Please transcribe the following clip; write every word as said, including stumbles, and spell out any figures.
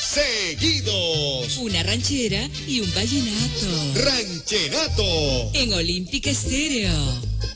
seguidos. Una ranchera y un vallenato. Ranchenato. En Olímpica Estéreo.